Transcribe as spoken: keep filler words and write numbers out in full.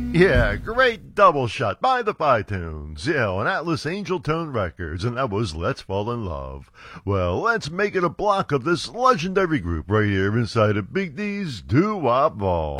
Yeah, great double shot by the Pytunes. Yeah, on Atlas Angel Tone Records, and that was Let's Fall in Love. Well, let's make it a block of this legendary group right here inside of Big D's Doo Wop Vault.